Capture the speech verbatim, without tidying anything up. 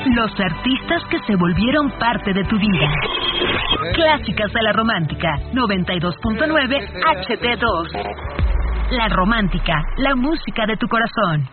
Los artistas que se volvieron parte de tu vida. Clásicas de la Romántica, noventa y dos punto nueve H T dos. La Romántica, la música de tu corazón.